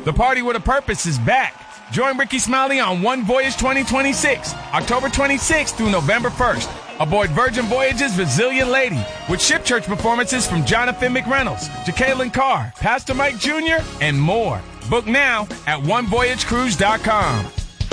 The Party with a Purpose is back. Join Ricky Smiley on One Voyage 2026, October 26th through November 1st. Aboard Virgin Voyage's Resilient Lady with Ship Church performances from Jonathan McReynolds, Jacqueline Carr, Pastor Mike Jr., and more. Book now at onevoyagecruise.com.